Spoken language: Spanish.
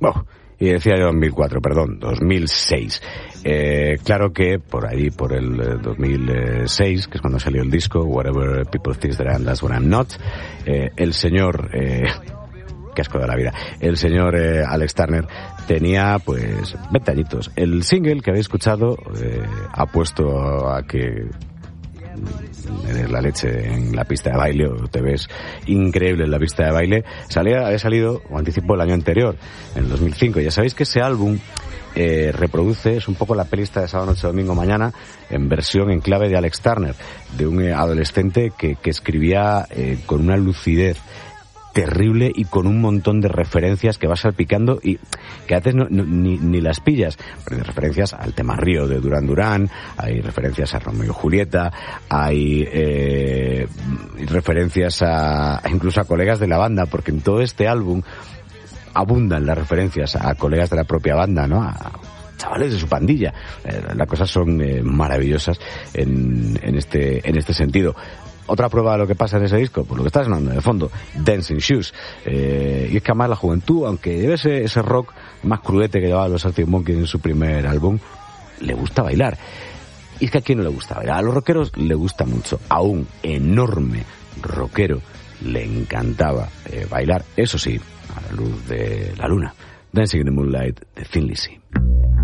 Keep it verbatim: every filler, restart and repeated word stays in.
Bueno, y decía yo dos mil cuatro, perdón, dos mil seis. Eh, claro que por ahí, por el eh, dos mil seis, que es cuando salió el disco, Whatever People Think That I'm, That's What I'm Not, eh, el señor... Eh, qué asco de la vida. El señor eh, Alex Turner tenía, pues, veinte añitos. El single que habéis escuchado eh, ha puesto a que eres la leche en la pista de baile, o te ves increíble en la pista de baile. Salía, había salido, o anticipó el año anterior, en el dos mil cinco. Ya sabéis que ese álbum eh, reproduce, es un poco la pelista de sábado, noche, domingo, mañana, en versión en clave de Alex Turner, de un eh, adolescente que, que escribía eh, con una lucidez terrible y con un montón de referencias que vas salpicando y que a veces no, no, ni, ni las pillas. Pero hay referencias al tema Río de Duran Duran, hay referencias a Romeo y Julieta, hay eh, referencias a incluso a colegas de la banda, porque en todo este álbum abundan las referencias a colegas de la propia banda, ¿no? A chavales de su pandilla. Eh, las cosas son eh, maravillosas en, en este en este sentido. Otra prueba de lo que pasa en ese disco, pues lo que está sonando de fondo, Dancing Shoes. Eh, y es que además la juventud, aunque lleve ese, ese rock más crudete que llevaba los Arctic Monkeys en su primer álbum, le gusta bailar. Y es que a quién no le gusta bailar. A los rockeros le gusta mucho. A un enorme rockero le encantaba eh, bailar, eso sí, a la luz de la luna. Dancing in the Moonlight de Thin Lizzy.